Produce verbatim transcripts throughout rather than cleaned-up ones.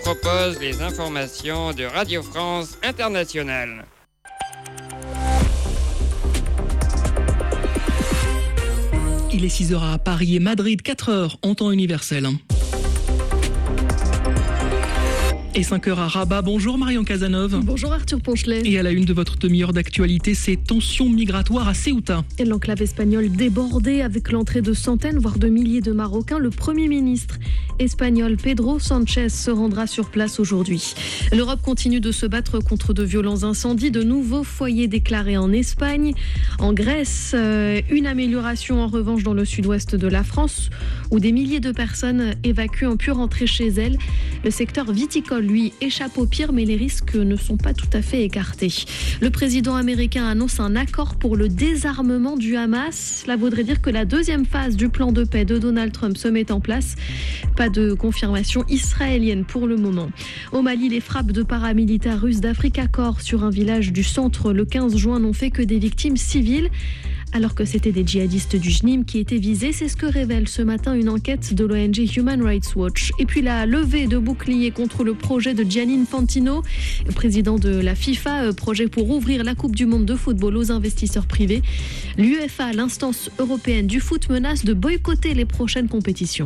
Propose les informations de Radio France Internationale. Il est six heures à Paris et Madrid, quatre heures en temps universel. Et cinq heures à Rabat. Bonjour Marion Cazeneuve. Bonjour Arthur Ponchelet. Et à la une de votre demi-heure d'actualité, ces tensions migratoires à Ceuta. L'enclave espagnole débordée avec l'entrée de centaines, voire de milliers de Marocains. Le Premier ministre espagnol Pedro Sánchez se rendra sur place aujourd'hui. L'Europe continue de se battre contre de violents incendies, de nouveaux foyers déclarés en Espagne. En Grèce, euh, une amélioration en revanche dans le sud-ouest de la France, où des milliers de personnes évacuées ont pu rentrer chez elles. Le secteur viticole, lui, échappe au pire, mais les risques ne sont pas tout à fait écartés. Le président américain annonce un accord pour le désarmement du Hamas. Cela voudrait dire que la deuxième phase du plan de paix de Donald Trump se met en place. Pas de confirmation israélienne pour le moment. Au Mali, les frappes de paramilitaires russes d'Africa Corps sur un village du centre le quinze juin n'ont fait que des victimes civiles, alors que c'était des djihadistes du J N I M qui étaient visés. C'est ce que révèle ce matin une enquête de l'O N G Human Rights Watch. Et puis la levée de boucliers contre le projet de Gianni Infantino, président de la FIFA, projet pour ouvrir la Coupe du Monde de football aux investisseurs privés. L'UEFA, l'instance européenne du foot, menace de boycotter les prochaines compétitions.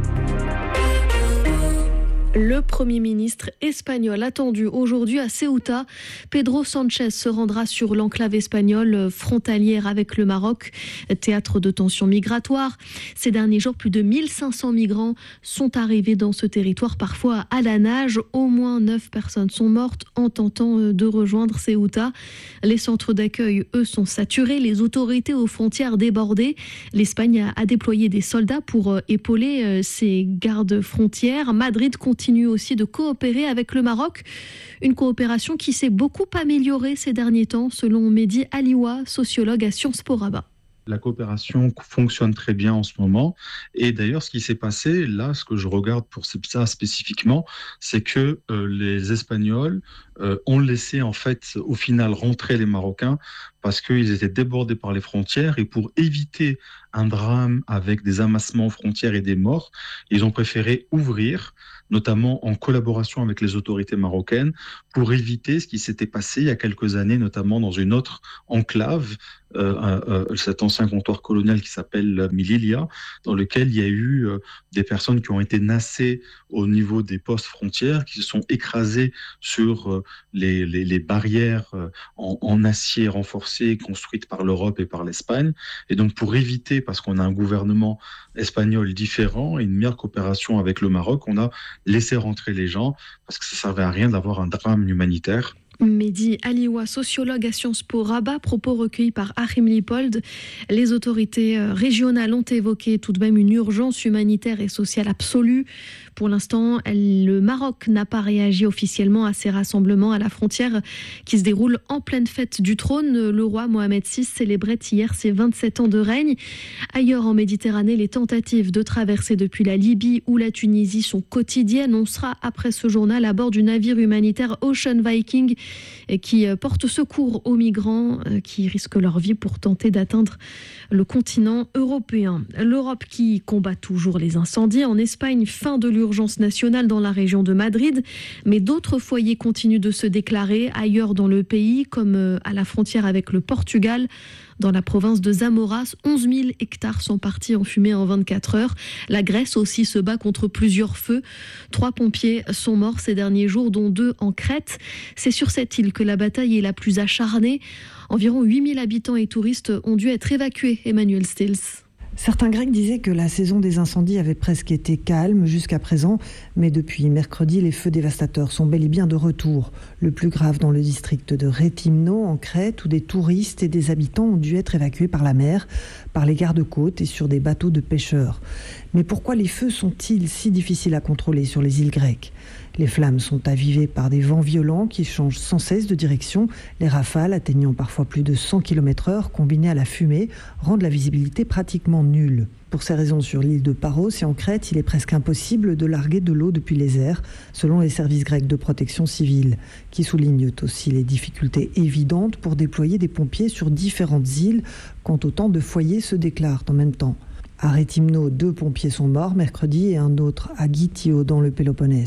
Le Premier ministre espagnol attendu aujourd'hui à Ceuta. Pedro Sánchez se rendra sur l'enclave espagnole frontalière avec le Maroc, théâtre de tensions migratoires. Ces derniers jours, plus de mille cinq cents migrants sont arrivés dans ce territoire, parfois à la nage. Au moins neuf personnes sont mortes en tentant de rejoindre Ceuta. Les centres d'accueil, eux, sont saturés. Les autorités aux frontières débordées. L'Espagne a déployé des soldats pour épauler ces gardes-frontières. Madrid continue continue aussi de coopérer avec le Maroc. Une coopération qui s'est beaucoup améliorée ces derniers temps, selon Mehdi Aliwa, sociologue à Sciences Po Rabat. La coopération fonctionne très bien en ce moment. Et d'ailleurs, ce qui s'est passé, là, ce que je regarde pour ça spécifiquement, c'est que euh, les Espagnols euh, ont laissé, en fait, au final, rentrer les Marocains parce qu'ils étaient débordés par les frontières. Et pour éviter un drame avec des amassements aux frontières et des morts, ils ont préféré ouvrir, notamment en collaboration avec les autorités marocaines, pour éviter ce qui s'était passé il y a quelques années, notamment dans une autre enclave, euh, euh, cet ancien comptoir colonial qui s'appelle Melilla, dans lequel il y a eu euh, des personnes qui ont été nassées au niveau des postes frontières, qui se sont écrasées sur euh, les, les, les barrières euh, en, en acier renforcé construites par l'Europe et par l'Espagne. Et donc pour éviter, parce qu'on a un gouvernement espagnol différent et une meilleure coopération avec le Maroc, on a laissé rentrer les gens parce que ça ne servait à rien d'avoir un drame humanitaire. Mehdi Aliwa, sociologue à Sciences Po Rabat, propos recueillis par Achim Lippold. Les autorités régionales ont évoqué tout de même une urgence humanitaire et sociale absolue. Pour l'instant, le Maroc n'a pas réagi officiellement à ces rassemblements à la frontière qui se déroulent en pleine fête du trône. Le roi Mohamed six célébrait hier ses vingt-sept ans de règne. Ailleurs en Méditerranée, les tentatives de traverser depuis la Libye ou la Tunisie sont quotidiennes. On sera après ce journal à bord du navire humanitaire Ocean Viking qui porte secours aux migrants qui risquent leur vie pour tenter d'atteindre le continent européen. L'Europe qui combat toujours les incendies. En Espagne, fin de l'urgence nationale dans la région de Madrid, mais d'autres foyers continuent de se déclarer ailleurs dans le pays, comme à la frontière avec le Portugal. Dans la province de Zamora, onze mille hectares sont partis en fumée en vingt-quatre heures. La Grèce aussi se bat contre plusieurs feux. Trois pompiers sont morts ces derniers jours, dont deux en Crète. C'est sur cette île que la bataille est la plus acharnée. Environ huit mille habitants et touristes ont dû être évacués. Emmanuel Stills. Certains Grecs disaient que la saison des incendies avait presque été calme jusqu'à présent, mais depuis mercredi, les feux dévastateurs sont bel et bien de retour. Le plus grave dans le district de Réthymno, en Crète, où des touristes et des habitants ont dû être évacués par la mer, par les gardes-côtes et sur des bateaux de pêcheurs. Mais pourquoi les feux sont-ils si difficiles à contrôler sur les îles grecques ? Les flammes sont avivées par des vents violents qui changent sans cesse de direction. Les rafales, atteignant parfois plus de cent kilomètres heure, combinées à la fumée, rendent la visibilité pratiquement nulle. Pour ces raisons, sur l'île de Paros et en Crète, il est presque impossible de larguer de l'eau depuis les airs, selon les services grecs de protection civile, qui soulignent aussi les difficultés évidentes pour déployer des pompiers sur différentes îles quand autant de foyers se déclarent en même temps. À Réthymno, deux pompiers sont morts mercredi et un autre à Gitio dans le Péloponnèse.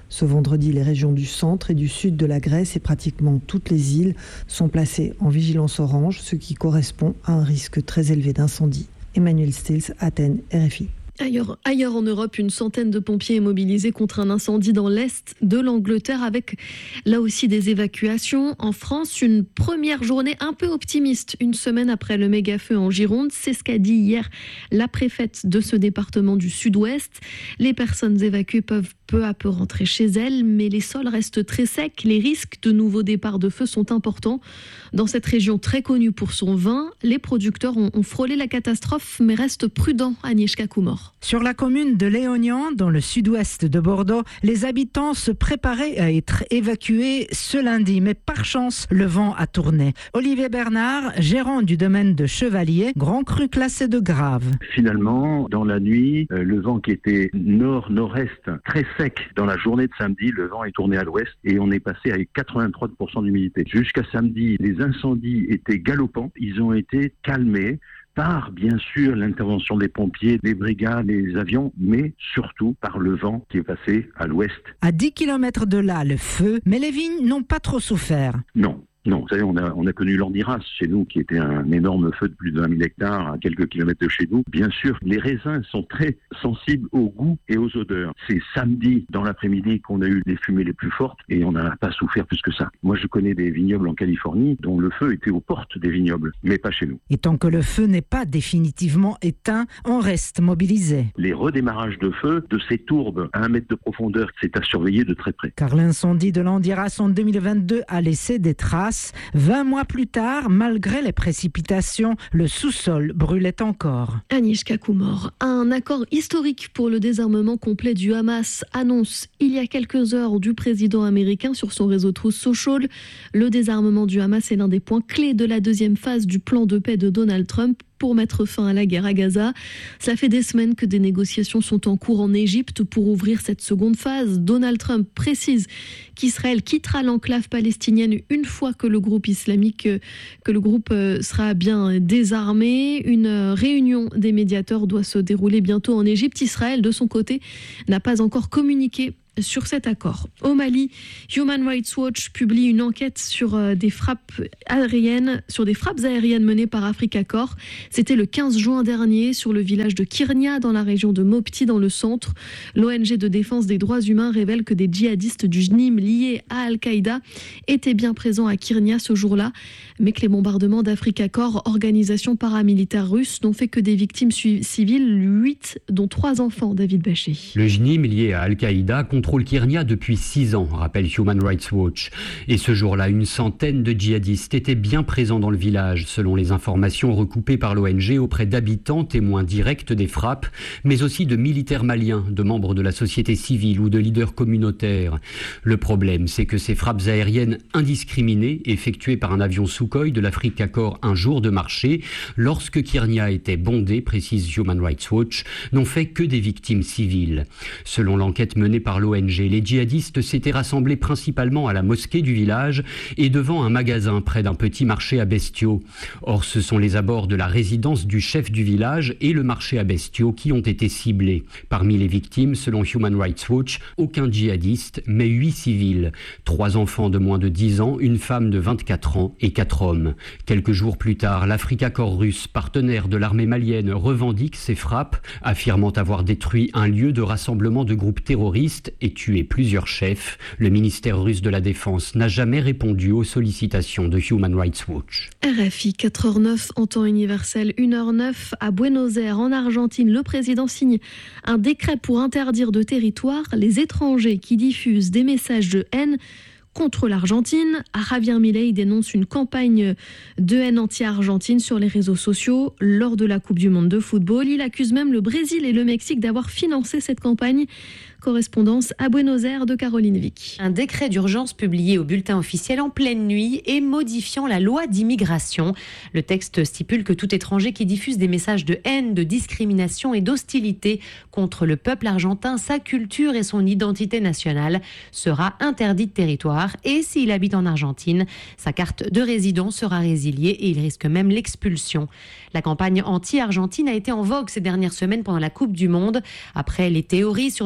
Ce vendredi, les régions du centre et du sud de la Grèce et pratiquement toutes les îles sont placées en vigilance orange, ce qui correspond à un risque très élevé d'incendie. Emmanuel Stills, Athènes, R F I. Ailleurs, ailleurs en Europe, une centaine de pompiers est mobilisée contre un incendie dans l'est de l'Angleterre avec là aussi des évacuations. En France, une première journée un peu optimiste, une semaine après le méga-feu en Gironde. C'est ce qu'a dit hier la préfète de ce département du sud-ouest. Les personnes évacuées peuvent peu à peu rentrer chez elles, mais les sols restent très secs. Les risques de nouveaux départs de feu sont importants. Dans cette région très connue pour son vin, les producteurs ont, ont frôlé la catastrophe, mais restent prudents. Agnieszka Kumor. Sur la commune de Léognan, dans le sud-ouest de Bordeaux, les habitants se préparaient à être évacués ce lundi, mais par chance, le vent a tourné. Olivier Bernard, gérant du domaine de Chevalier, grand cru classé de grave. Finalement, dans la nuit, le vent qui était nord-nord-est, très sec, dans la journée de samedi, le vent est tourné à l'ouest et on est passé à quatre-vingt-trois pour cent d'humidité. Jusqu'à samedi, les incendies étaient galopants, ils ont été calmés par, bien sûr, l'intervention des pompiers, des brigades, des avions, mais surtout par le vent qui est passé à l'ouest. À dix kilomètres de là, le feu, mais les vignes n'ont pas trop souffert. Non. Non, vous savez, on a, on a connu l'Orniras chez nous, qui était un énorme feu de plus de vingt mille hectares à quelques kilomètres de chez nous. Bien sûr, les raisins sont très sensibles au goût et aux odeurs. C'est samedi, dans l'après-midi, qu'on a eu les fumées les plus fortes et on n'a pas souffert plus que ça. Moi, je connais des vignobles en Californie dont le feu était aux portes des vignobles, mais pas chez nous. Et tant que le feu n'est pas définitivement éteint, on reste mobilisé. Les redémarrages de feu de ces tourbes à un mètre de profondeur, c'est à surveiller de très près. Car l'incendie de l'Andiras en deux mille vingt-deux a laissé des traces. vingt mois plus tard, malgré les précipitations, le sous-sol brûlait encore. Agnieszka Kumor, un accord historique pour le désarmement complet du Hamas annonce il y a quelques heures du président américain sur son réseau Truth Social. Le désarmement du Hamas est l'un des points clés de la deuxième phase du plan de paix de Donald Trump pour mettre fin à la guerre à Gaza. Ça fait des semaines que des négociations sont en cours en Égypte pour ouvrir cette seconde phase. Donald Trump précise qu'Israël quittera l'enclave palestinienne une fois que le groupe islamique, que le groupe sera bien désarmé. Une réunion des médiateurs doit se dérouler bientôt en Égypte. Israël, de son côté, n'a pas encore communiqué sur cet accord. Au Mali, Human Rights Watch publie une enquête sur des frappes aériennes, sur des frappes aériennes menées par Africa Corps. C'était le quinze juin dernier sur le village de Kirnia dans la région de Mopti dans le centre. L'O N G de défense des droits humains révèle que des djihadistes du J N I M liés à Al-Qaïda étaient bien présents à Kirnia ce jour-là, mais que les bombardements d'Africa Corps, organisation paramilitaire russe, n'ont fait que des victimes civiles, huit dont trois enfants. David Bachet. Le J N I M lié à Al-Qaïda contrôle Kirnia depuis six ans, rappelle Human Rights Watch. Et ce jour-là, une centaine de djihadistes étaient bien présents dans le village, selon les informations recoupées par l'O N G auprès d'habitants témoins directs des frappes, mais aussi de militaires maliens, de membres de la société civile ou de leaders communautaires. Le problème, c'est que ces frappes aériennes indiscriminées, effectuées par un avion Sukhoi de l'Africa Corps un jour de marché, lorsque Kirnia était bondée, précise Human Rights Watch, n'ont fait que des victimes civiles. Selon l'enquête menée par l'O N G, les djihadistes s'étaient rassemblés principalement à la mosquée du village et devant un magasin près d'un petit marché à bestiaux. Or, ce sont les abords de la résidence du chef du village et le marché à bestiaux qui ont été ciblés. Parmi les victimes, selon Human Rights Watch, aucun djihadiste, mais huit civils. Trois enfants de moins de dix ans, une femme de vingt-quatre ans et quatre hommes. Quelques jours plus tard, l'Africa Corps russe, partenaire de l'armée malienne, revendique ces frappes, affirmant avoir détruit un lieu de rassemblement de groupes terroristes et tué plusieurs chefs. Le ministère russe de la Défense n'a jamais répondu aux sollicitations de Human Rights Watch. R F I, quatre heures neuf en temps universel, une heure neuf à Buenos Aires, en Argentine. Le président signe un décret pour interdire de territoire les étrangers qui diffusent des messages de haine contre l'Argentine. Javier Milei dénonce une campagne de haine anti-argentine sur les réseaux sociaux lors de la Coupe du Monde de football. Il accuse même le Brésil et le Mexique d'avoir financé cette campagne. Correspondance à Buenos Aires de Caroline Vic. Un décret d'urgence publié au bulletin officiel en pleine nuit et modifiant la loi d'immigration. Le texte stipule que tout étranger qui diffuse des messages de haine, de discrimination et d'hostilité contre le peuple argentin, sa culture et son identité nationale sera interdit de territoire. Et s'il habite en Argentine, sa carte de résident sera résiliée et il risque même l'expulsion. La campagne anti-Argentine a été en vogue ces dernières semaines pendant la Coupe du Monde. Après les théories sur de supposés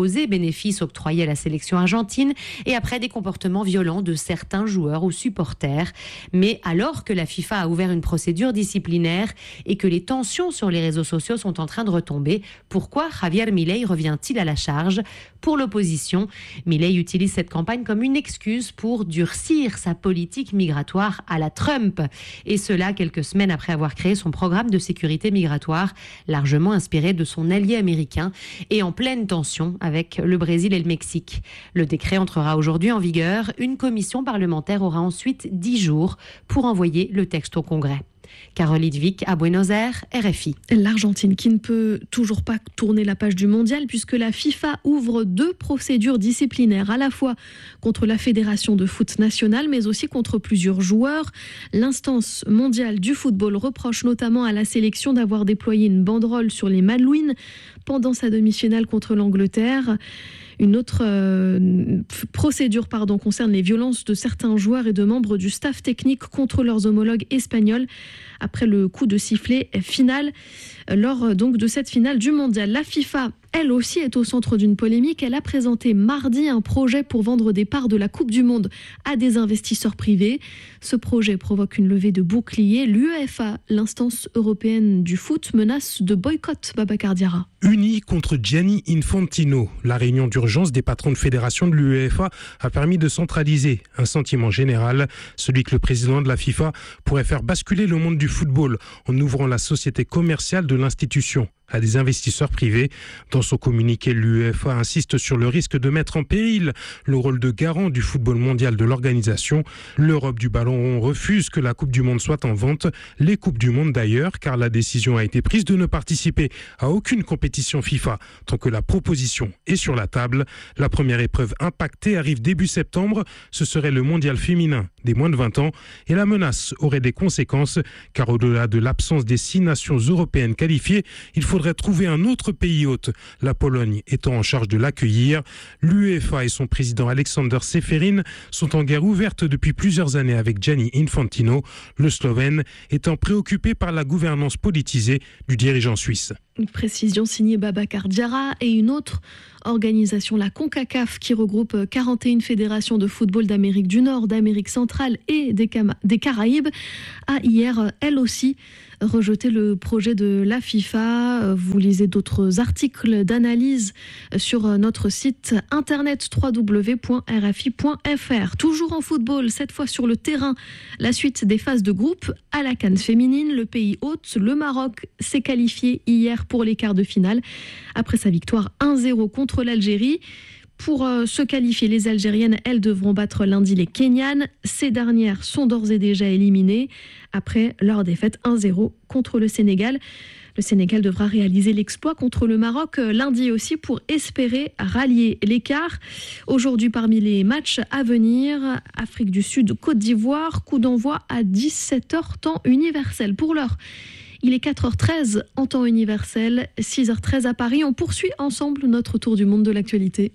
supposés bénéfices octroyés à la sélection argentine et après des comportements violents de certains joueurs ou supporters. Mais alors que la FIFA a ouvert une procédure disciplinaire et que les tensions sur les réseaux sociaux sont en train de retomber, pourquoi Javier Milei revient-il à la charge? Pour l'opposition, Milei utilise cette campagne comme une excuse pour durcir sa politique migratoire à la Trump. Et cela quelques semaines après avoir créé son programme de sécurité migratoire, largement inspiré de son allié américain et en pleine tension avec le Brésil et le Mexique. Le décret entrera aujourd'hui en vigueur. Une commission parlementaire aura ensuite dix jours pour envoyer le texte au Congrès. Carole Lidvik à Buenos Aires, R F I. L'Argentine qui ne peut toujours pas tourner la page du mondial puisque la FIFA ouvre deux procédures disciplinaires à la fois contre la Fédération de foot nationale mais aussi contre plusieurs joueurs. L'instance mondiale du football reproche notamment à la sélection d'avoir déployé une banderole sur les Malouines pendant sa demi-finale contre l'Angleterre. Une autre euh, procédure pardon, concerne les violences de certains joueurs et de membres du staff technique contre leurs homologues espagnols après le coup de sifflet final lors donc de cette finale du mondial. La FIFA, elle aussi, est au centre d'une polémique. Elle a présenté mardi un projet pour vendre des parts de la Coupe du Monde à des investisseurs privés. Ce projet provoque une levée de boucliers. L'UEFA, l'instance européenne du foot, menace de boycott Babacar Diarra. Unis contre Gianni Infantino, la réunion d'urgence des patrons de fédération de l'UEFA a permis de centraliser un sentiment général, celui que le président de la FIFA pourrait faire basculer le monde du football en ouvrant la société commerciale de l'institution à des investisseurs privés. Dans son communiqué, l'UEFA insiste sur le risque de mettre en péril le rôle de garant du football mondial de l'organisation. L'Europe du ballon rond refuse que la Coupe du Monde soit en vente, les Coupes du Monde d'ailleurs, car la décision a été prise de ne participer à aucune compétition FIFA tant que la proposition est sur la table. La première épreuve impactée arrive début septembre, ce serait le mondial féminin des moins de vingt ans et la menace aurait des conséquences car au-delà de l'absence des six nations européennes qualifiées, il faudrait trouver un autre pays hôte, la Pologne étant en charge de l'accueillir. L'UEFA et son président Alexander Seferin sont en guerre ouverte depuis plusieurs années avec Gianni Infantino, le Slovène étant préoccupé par la gouvernance politisée du dirigeant suisse. Une précision signée Babacar Diarra et une autre organisation, la CONCACAF, qui regroupe quarante et une fédérations de football d'Amérique du Nord, d'Amérique centrale et des, Cam- des Caraïbes, a hier, elle aussi, rejeté le projet de la FIFA. Vous lisez d'autres articles d'analyse sur notre site internet w w w point r f i point f r. Toujours en football, cette fois sur le terrain, la suite des phases de groupe à la CAN féminine. Le pays hôte, le Maroc, s'est qualifié hier pour les quarts de finale après sa victoire un zéro contre l'Algérie. Pour euh, se qualifier, les Algériennes, elles devront battre lundi les Kenyanes. Ces dernières sont d'ores et déjà éliminées après leur défaite un zéro contre le Sénégal. Le Sénégal devra réaliser l'exploit contre le Maroc lundi aussi pour espérer rallier l'écart. Aujourd'hui, parmi les matchs à venir, Afrique du Sud, Côte d'Ivoire, coup d'envoi à dix-sept heures temps universel. Pour l'heure, il est quatre heures treize en temps universel, six heures treize à Paris. On poursuit ensemble notre tour du monde de l'actualité.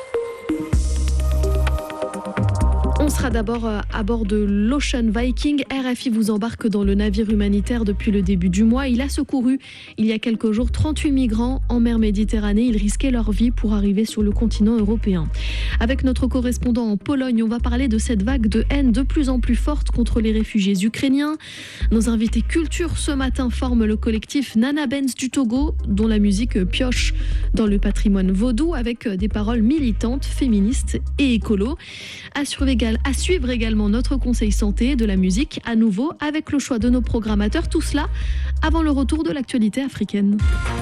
On sera d'abord à bord de l'Ocean Viking. R F I vous embarque dans le navire humanitaire depuis le début du mois. Il a secouru il y a quelques jours trente-huit migrants en mer Méditerranée. Ils risquaient leur vie pour arriver sur le continent européen. Avec notre correspondant en Pologne, on va parler de cette vague de haine de plus en plus forte contre les réfugiés ukrainiens. Nos invités culture ce matin forment le collectif Nana Benz du Togo, dont la musique pioche dans le patrimoine vaudou avec des paroles militantes, féministes et écolo. À surveiller À suivre également notre conseil santé, de la musique à nouveau avec le choix de nos programmateurs. Tout cela avant le retour de l'actualité africaine.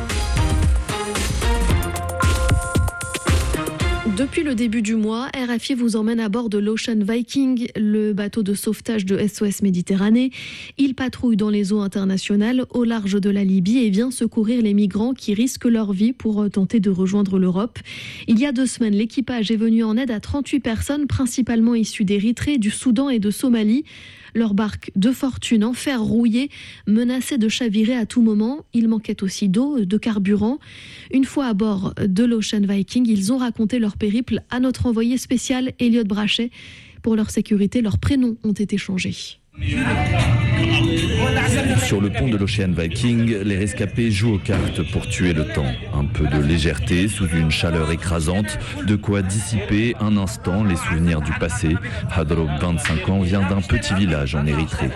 Depuis le début du mois, R F I vous emmène à bord de l'Ocean Viking, le bateau de sauvetage de S O S Méditerranée. Il patrouille dans les eaux internationales au large de la Libye et vient secourir les migrants qui risquent leur vie pour tenter de rejoindre l'Europe. Il y a deux semaines, l'équipage est venu en aide à trente-huit personnes, principalement issues d'Érythrée, du Soudan et de Somalie. Leur barque de fortune en fer rouillé menaçait de chavirer à tout moment. Il manquait aussi d'eau, de carburant. Une fois à bord de l'Ocean Viking, ils ont raconté leur périple à notre envoyé spécial Elliot Brachet. Pour leur sécurité, leurs prénoms ont été changés. Sur le pont de l'Ocean Viking, les rescapés jouent aux cartes pour tuer le temps. Un peu de légèreté sous une chaleur écrasante, de quoi dissiper un instant les souvenirs du passé. Hadrob, vingt-cinq ans, vient d'un petit village en Érythrée.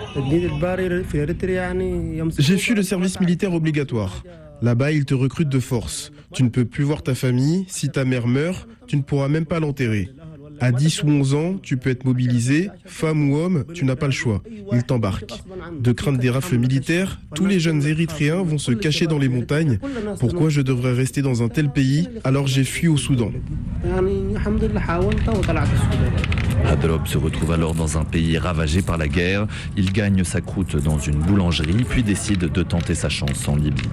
J'ai fui le service militaire obligatoire. Là-bas, ils te recrutent de force. Tu ne peux plus voir ta famille. Si ta mère meurt, tu ne pourras même pas l'enterrer. À dix ou onze ans, tu peux être mobilisé, femme ou homme, tu n'as pas le choix. Ils t'embarquent. De crainte des rafles militaires, tous les jeunes Érythréens vont se cacher dans les montagnes. Pourquoi je devrais rester dans un tel pays? Alors j'ai fui au Soudan. Hadrob se retrouve alors dans un pays ravagé par la guerre. Il gagne sa croûte dans une boulangerie, puis décide de tenter sa chance en Libye.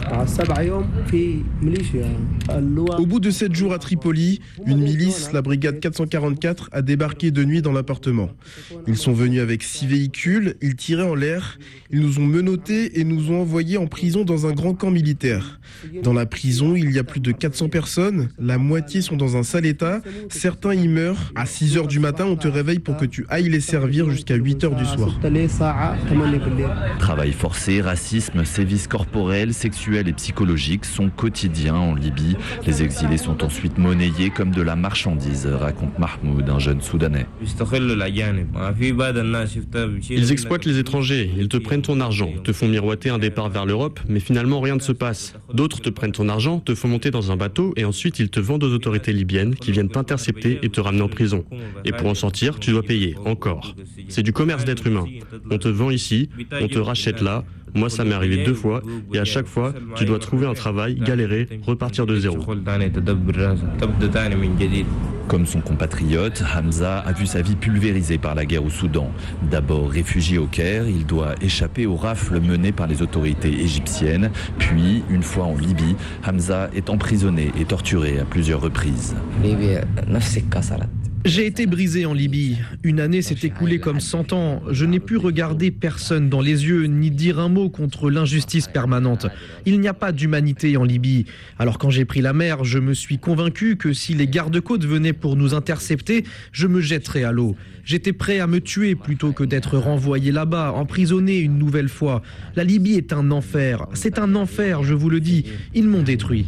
Au bout de sept jours à Tripoli, une milice, la brigade quatre cent quarante-quatre, a débarqué de nuit dans l'appartement. Ils sont venus avec six véhicules, ils tiraient en l'air, ils nous ont menottés et nous ont envoyés en prison dans un grand camp militaire. Dans la prison, il y a plus de quatre cents personnes, la moitié sont dans un sale état, certains y meurent. À six heures du matin, on te réveille pour que tu ailles les servir jusqu'à huit heures du soir. Travail forcé, racisme, sévices corporels, sexuels et psychologiques sont quotidiens en Libye. Les exilés sont ensuite monnayés comme de la marchandise, raconte Mahmoud, un jeune Soudanais. Ils exploitent les étrangers, ils te prennent ton argent, te font miroiter un départ vers l'Europe, mais finalement rien ne se passe. D'autres te prennent ton argent, te font monter dans un bateau et ensuite ils te vendent aux autorités libyennes qui viennent t'intercepter et te ramener en prison. Et pour en sortir, tu dois payer, encore. C'est du commerce d'êtres humains. On te vend ici, on te rachète là. Moi, ça m'est arrivé deux fois, et à chaque fois, tu dois trouver un travail, galérer, repartir de zéro. Comme son compatriote, Hamza a vu sa vie pulvérisée par la guerre au Soudan. D'abord réfugié au Caire, il doit échapper aux rafles menées par les autorités égyptiennes. Puis, une fois en Libye, Hamza est emprisonné et torturé à plusieurs reprises. J'ai été brisé en Libye. Une année s'est écoulée comme cent ans. Je n'ai pu regarder personne dans les yeux ni dire un mot contre l'injustice permanente. Il n'y a pas d'humanité en Libye. Alors quand j'ai pris la mer, je me suis convaincu que si les gardes-côtes venaient pour nous intercepter, je me jetterais à l'eau. J'étais prêt à me tuer plutôt que d'être renvoyé là-bas, emprisonné une nouvelle fois. La Libye est un enfer. C'est un enfer, je vous le dis. Ils m'ont détruit.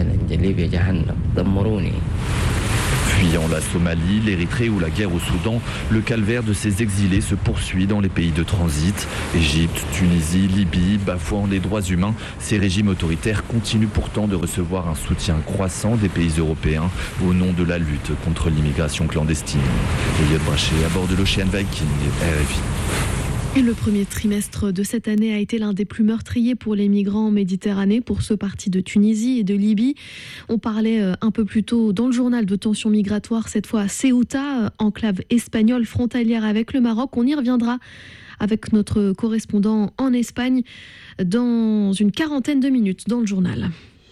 Fuyant la Somalie, l'Érythrée ou la guerre au Soudan, le calvaire de ces exilés se poursuit dans les pays de transit. Égypte, Tunisie, Libye, bafouant les droits humains, ces régimes autoritaires continuent pourtant de recevoir un soutien croissant des pays européens au nom de la lutte contre l'immigration clandestine. Elliot Brachet à bord de l'Ocean Viking, R F I. Et le premier trimestre de cette année a été l'un des plus meurtriers pour les migrants en Méditerranée, pour ceux partis de Tunisie et de Libye. On parlait un peu plus tôt dans le journal de tensions migratoires, cette fois à Ceuta, enclave espagnole frontalière avec le Maroc. On y reviendra avec notre correspondant en Espagne dans une quarantaine de minutes dans le journal.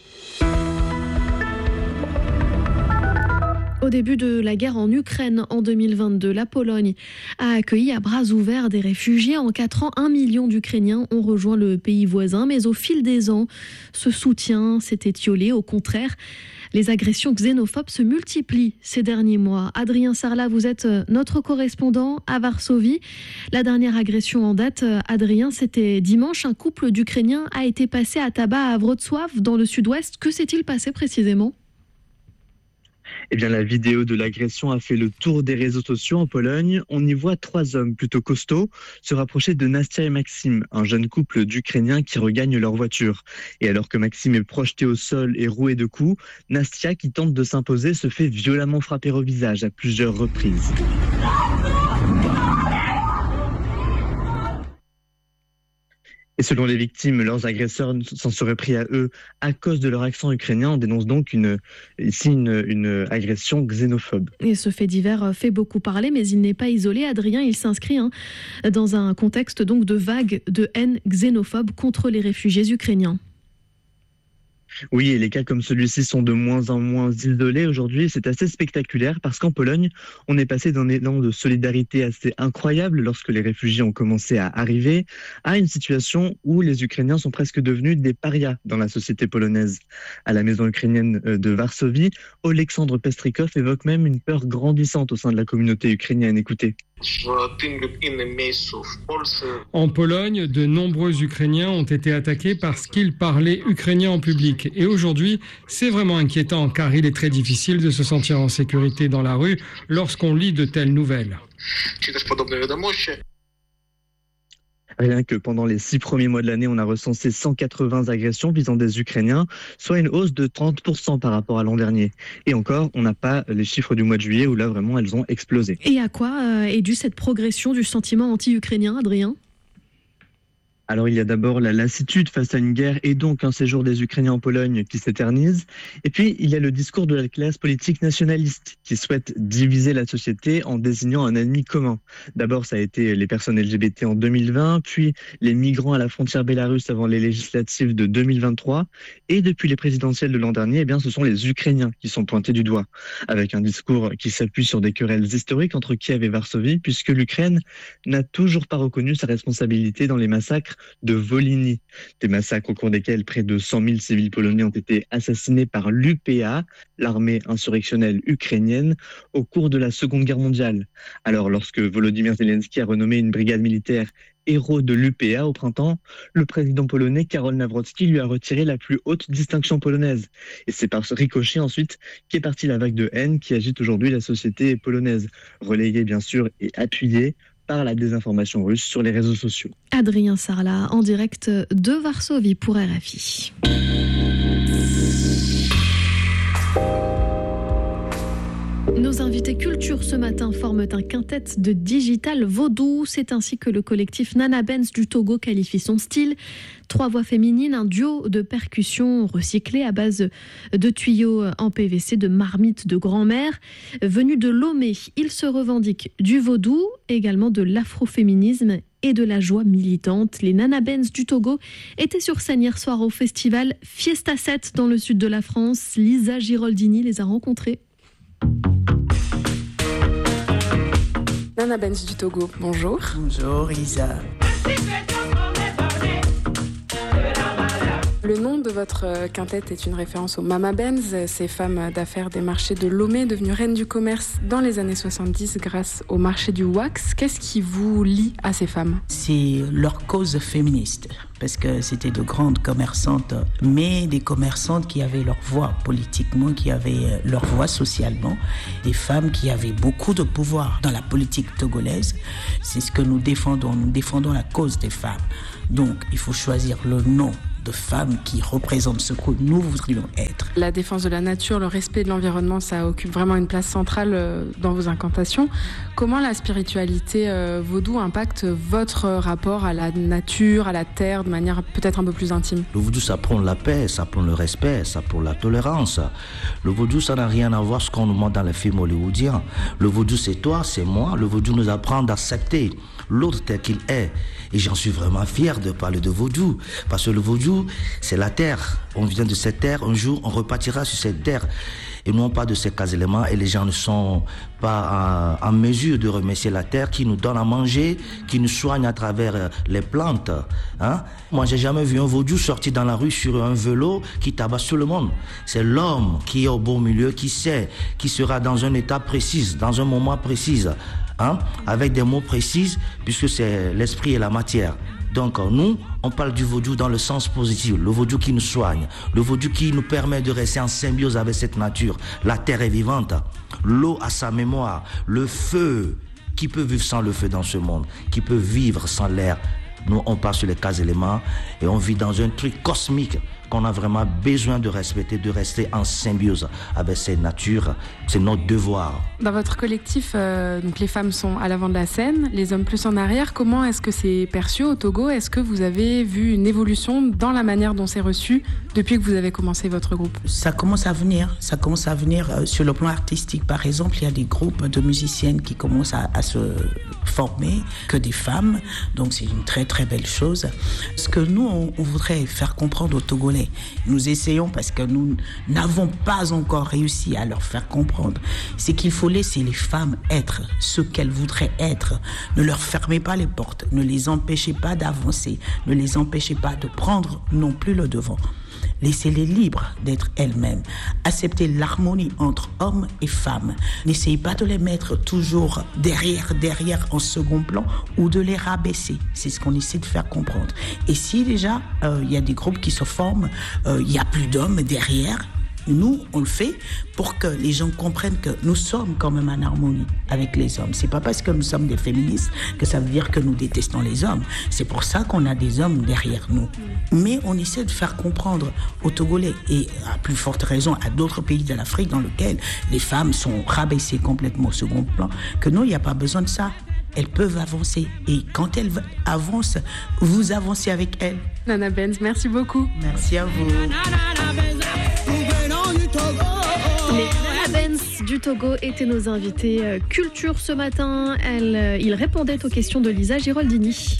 Au début de la guerre en Ukraine en deux mille vingt-deux, la Pologne a accueilli à bras ouverts des réfugiés. En quatre ans, un million d'Ukrainiens ont rejoint le pays voisin. Mais au fil des ans, ce soutien s'est étiolé. Au contraire, les agressions xénophobes se multiplient ces derniers mois. Adrien Sarlat, vous êtes notre correspondant à Varsovie. La dernière agression en date, Adrien, c'était dimanche. Un couple d'Ukrainiens a été passé à tabac à Wrocław, dans le sud-ouest. Que s'est-il passé précisément ? Eh bien, la vidéo de l'agression a fait le tour des réseaux sociaux en Pologne. On y voit trois hommes plutôt costauds se rapprocher de Nastia et Maxime, un jeune couple d'Ukrainiens qui regagnent leur voiture. Et alors que Maxime est projeté au sol et roué de coups, Nastia, qui tente de s'imposer, se fait violemment frapper au visage à plusieurs reprises. Et selon les victimes, leurs agresseurs s'en seraient pris à eux à cause de leur accent ukrainien. On dénonce donc une, ici une, une agression xénophobe. Et ce fait divers fait beaucoup parler, mais il n'est pas isolé. Adrien, il s'inscrit hein, dans un contexte donc de vague de haine xénophobe contre les réfugiés ukrainiens. Oui, et les cas comme celui-ci sont de moins en moins isolés aujourd'hui. C'est assez spectaculaire parce qu'en Pologne, on est passé d'un élan de solidarité assez incroyable lorsque les réfugiés ont commencé à arriver, à une situation où les Ukrainiens sont presque devenus des parias dans la société polonaise. À la maison ukrainienne de Varsovie, Oleksandr Pestrikov évoque même une peur grandissante au sein de la communauté ukrainienne. Écoutez. En Pologne, de nombreux Ukrainiens ont été attaqués parce qu'ils parlaient ukrainien en public. Et aujourd'hui, c'est vraiment inquiétant car il est très difficile de se sentir en sécurité dans la rue lorsqu'on lit de telles nouvelles. Rien que pendant les six premiers mois de l'année, on a recensé cent quatre-vingts agressions visant des Ukrainiens, soit une hausse de trente pour cent par rapport à l'an dernier. Et encore, on n'a pas les chiffres du mois de juillet où là, vraiment, elles ont explosé. Et à quoi est due cette progression du sentiment anti-ukrainien, Adrien ? Alors il y a d'abord la lassitude face à une guerre et donc un séjour des Ukrainiens en Pologne qui s'éternise. Et puis il y a le discours de la classe politique nationaliste qui souhaite diviser la société en désignant un ennemi commun. D'abord ça a été les personnes L G B T en deux mille vingt, puis les migrants à la frontière bélarusse avant les législatives de deux mille vingt-trois. Et depuis les présidentielles de l'an dernier, eh bien, ce sont les Ukrainiens qui sont pointés du doigt. Avec un discours qui s'appuie sur des querelles historiques entre Kiev et Varsovie, puisque l'Ukraine n'a toujours pas reconnu sa responsabilité dans les massacres de Volhynie, des massacres au cours desquels près de cent mille civils polonais ont été assassinés par l'U P A, l'armée insurrectionnelle ukrainienne, au cours de la Seconde Guerre mondiale. Alors, lorsque Volodymyr Zelensky a renommé une brigade militaire héros de l'U P A au printemps, le président polonais Karol Nawrocki lui a retiré la plus haute distinction polonaise. Et c'est par ce ricochet ensuite qu'est partie la vague de haine qui agite aujourd'hui la société polonaise, relayée bien sûr et appuyée par la désinformation russe sur les réseaux sociaux. Adrien Sarlat, en direct de Varsovie pour R F I. Nos invités culture ce matin forment un quintet de digital vaudou. C'est ainsi que le collectif Nana Benz du Togo qualifie son style. Trois voix féminines, un duo de percussions recyclées à base de tuyaux en P V C, de marmites de grand-mère. Venus de Lomé, ils se revendiquent du vaudou, également de l'afroféminisme et de la joie militante. Les Nana Benz du Togo étaient sur scène hier soir au festival Fiesta sept dans le sud de la France. Lisa Giroldini les a rencontrés. Nana Benz du Togo, bonjour. Bonjour Isa. Le nom de votre quintet est une référence aux Mama Benz, ces femmes d'affaires des marchés de Lomé, devenues reines du commerce dans les années soixante-dix grâce au marché du wax. Qu'est-ce qui vous lie à ces femmes ? C'est leur cause féministe, parce que c'était de grandes commerçantes, mais des commerçantes qui avaient leur voix politiquement, qui avaient leur voix socialement, des femmes qui avaient beaucoup de pouvoir dans la politique togolaise. C'est ce que nous défendons, nous défendons la cause des femmes. Donc il faut choisir le nom de femmes qui représentent ce que nous voudrions être. La défense de la nature, le respect de l'environnement, ça occupe vraiment une place centrale dans vos incantations. Comment la spiritualité euh, vaudou impacte votre rapport à la nature, à la terre, de manière peut-être un peu plus intime ? Le vaudou, ça prend la paix, ça prend le respect, ça prend la tolérance. Le vaudou, ça n'a rien à voir avec ce qu'on nous montre dans les films hollywoodiens. Le vaudou, c'est toi, c'est moi. Le vaudou nous apprend d'accepter l'autre tel qu'il est. Et j'en suis vraiment fier de parler de vaudou. Parce que le vaudou, c'est la terre. On vient de cette terre, un jour, on repartira sur cette terre. Et non pas de ces cas-éléments. Et les gens ne sont pas en, en mesure de remercier la terre qui nous donne à manger, qui nous soigne à travers les plantes. Hein? Moi, j'ai jamais vu un vaudou sortir dans la rue sur un vélo qui tabasse tout le monde. C'est l'homme qui est au bon milieu, qui sait, qui sera dans un état précis, dans un moment précis. Hein, avec des mots précis, puisque c'est l'esprit et la matière. Donc nous, on parle du vaudou dans le sens positif, le vaudou qui nous soigne, le vaudou qui nous permet de rester en symbiose avec cette nature. La terre est vivante, l'eau a sa mémoire, le feu, qui peut vivre sans le feu dans ce monde, qui peut vivre sans l'air. Nous, on parle sur les cas éléments et on vit dans un truc cosmique qu'on a vraiment besoin de respecter, de rester en symbiose avec cette nature. C'est notre devoir. Dans votre collectif, euh, donc les femmes sont à l'avant de la scène, les hommes plus en arrière. Comment est-ce que c'est perçu au Togo ? Est-ce que vous avez vu une évolution dans la manière dont c'est reçu depuis que vous avez commencé votre groupe ? Ça commence à venir. Ça commence à venir euh, sur le plan artistique. Par exemple, il y a des groupes de musiciennes qui commencent à, à se former, que des femmes. Donc c'est une très très belle chose. Ce que nous, on, on voudrait faire comprendre aux Togolais, nous essayons parce que nous n'avons pas encore réussi à leur faire comprendre, c'est qu'il faut laisser les femmes être ce qu'elles voudraient être. Ne leur fermez pas les portes, ne les empêchez pas d'avancer, ne les empêchez pas de prendre non plus le devant. Laissez-les libres d'être elles-mêmes. Acceptez l'harmonie entre hommes et femmes. N'essayez pas de les mettre toujours derrière, derrière, en second plan ou de les rabaisser. C'est ce qu'on essaie de faire comprendre. Et si déjà, il euh, y a des groupes qui se forment, il euh, n'y a plus d'hommes derrière, nous, on le fait pour que les gens comprennent que nous sommes quand même en harmonie avec les hommes. C'est pas parce que nous sommes des féministes que ça veut dire que nous détestons les hommes. C'est pour ça qu'on a des hommes derrière nous. Mais on essaie de faire comprendre aux Togolais et à plus forte raison à d'autres pays de l'Afrique dans lesquels les femmes sont rabaissées complètement au second plan, que non, il n'y a pas besoin de ça. Elles peuvent avancer. Et quand elles avancent, vous avancez avec elles. Nana Benz, merci beaucoup. Merci à vous. Les Nana Benz du Togo étaient nos invités euh, culture ce matin. Elle, euh, ils répondaient aux questions de Lisa Giraldini.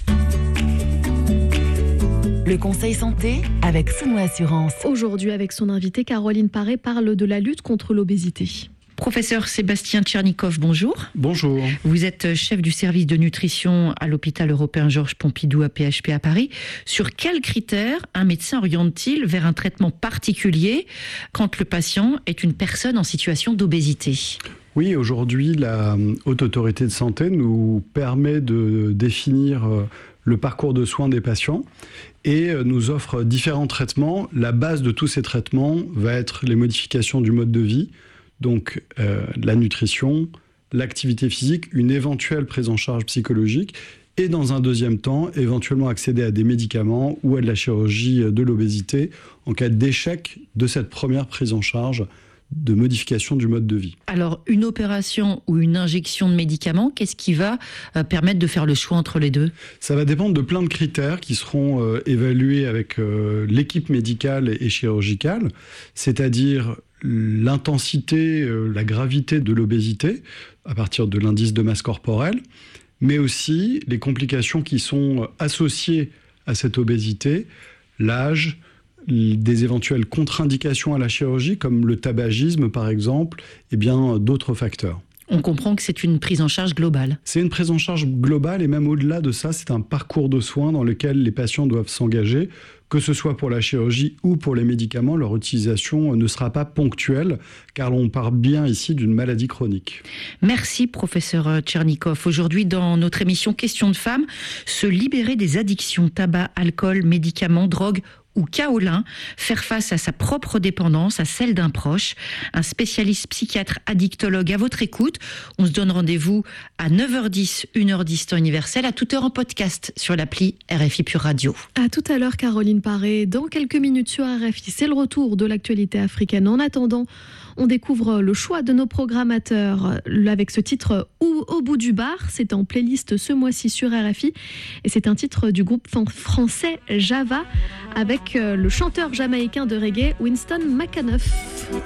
Le conseil santé avec Souno Assurance. Aujourd'hui, avec son invitée Caroline Paré, parle de la lutte contre l'obésité. Professeur Sébastien Tchernikov, bonjour. Bonjour. Vous êtes chef du service de nutrition à l'hôpital européen Georges Pompidou à P H P à Paris. Sur quels critères un médecin oriente-t-il vers un traitement particulier quand le patient est une personne en situation d'obésité ? Oui, aujourd'hui, la Haute Autorité de Santé nous permet de définir le parcours de soins des patients et nous offre différents traitements. La base de tous ces traitements va être les modifications du mode de vie, donc euh, la nutrition, l'activité physique, une éventuelle prise en charge psychologique et dans un deuxième temps, éventuellement accéder à des médicaments ou à de la chirurgie de l'obésité en cas d'échec de cette première prise en charge de modification du mode de vie. Alors, une opération ou une injection de médicaments, qu'est-ce qui va euh, permettre de faire le choix entre les deux ? Ça va dépendre de plein de critères qui seront euh, évalués avec euh, l'équipe médicale et chirurgicale, c'est-à-dire l'intensité, euh, la gravité de l'obésité à partir de l'indice de masse corporelle, mais aussi les complications qui sont associées à cette obésité, l'âge, des éventuelles contre-indications à la chirurgie, comme le tabagisme par exemple, et bien d'autres facteurs. On comprend que c'est une prise en charge globale. C'est une prise en charge globale et même au-delà de ça, c'est un parcours de soins dans lequel les patients doivent s'engager, que ce soit pour la chirurgie ou pour les médicaments. Leur utilisation ne sera pas ponctuelle car on parle bien ici d'une maladie chronique. Merci professeur Tchernikov. Aujourd'hui dans notre émission Questions de femmes, se libérer des addictions, tabac, alcool, médicaments, drogue ou kaolin, faire face à sa propre dépendance, à celle d'un proche. Un spécialiste psychiatre addictologue à votre écoute. On se donne rendez-vous à neuf heures dix, une heure dix temps universel, à toute heure en podcast sur l'appli R F I Pure Radio. À tout à l'heure Caroline Paré. Dans quelques minutes sur R F I, c'est le retour de l'actualité africaine. En attendant, on découvre le choix de nos programmateurs avec ce titre « Au bout du bar ». C'est en playlist ce mois-ci sur R F I. Et c'est un titre du groupe français Java avec le chanteur jamaïcain de reggae Winston McAnuff.